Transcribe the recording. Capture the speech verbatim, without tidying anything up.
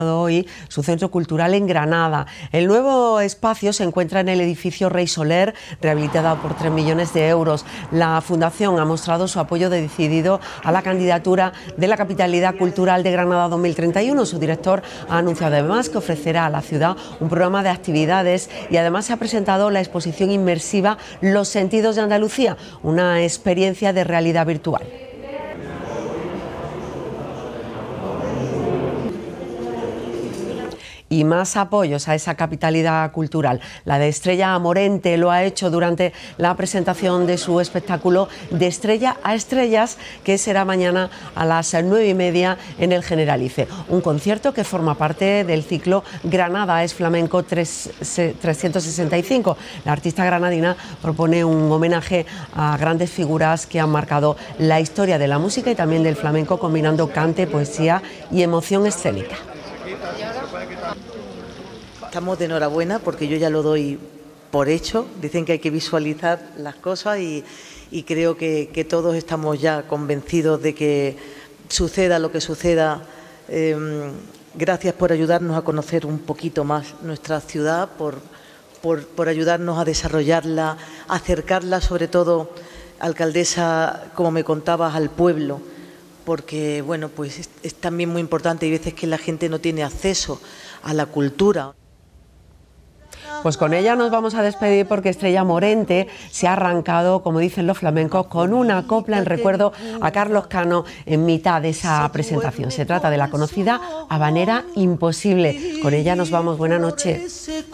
Hoy su centro cultural en Granada. El nuevo espacio se encuentra en el edificio Rey Soler, rehabilitado por tres millones de euros. La Fundación ha mostrado su apoyo decidido a la candidatura de la Capitalidad Cultural de Granada dos mil treinta y uno. Su director ha anunciado además que ofrecerá a la ciudad un programa de actividades y además se ha presentado la exposición inmersiva Los Sentidos de Andalucía, una experiencia de realidad virtual. Y más apoyos a esa capitalidad cultural. La de Estrella Morente lo ha hecho durante la presentación de su espectáculo De Estrella a Estrellas, que será mañana a las nueve y media en el Generalife. Un concierto que forma parte del ciclo Granada es Flamenco trescientos sesenta y cinco. La artista granadina propone un homenaje a grandes figuras que han marcado la historia de la música y también del flamenco, combinando cante, poesía y emoción escénica. Estamos de enhorabuena porque yo ya lo doy por hecho. Dicen que hay que visualizar las cosas y, y creo que, que todos estamos ya convencidos de que suceda lo que suceda. Eh, gracias por ayudarnos a conocer un poquito más nuestra ciudad, por, por, por ayudarnos a desarrollarla, a acercarla, sobre todo, alcaldesa, como me contabas, al pueblo. Porque, bueno, pues es, es también muy importante. Hay veces que la gente no tiene acceso a la cultura. Pues con ella nos vamos a despedir porque Estrella Morente se ha arrancado, como dicen los flamencos, con una copla en recuerdo a Carlos Cano en mitad de esa presentación. Se trata de la conocida Habanera Imposible. Con ella nos vamos. Buenas noches.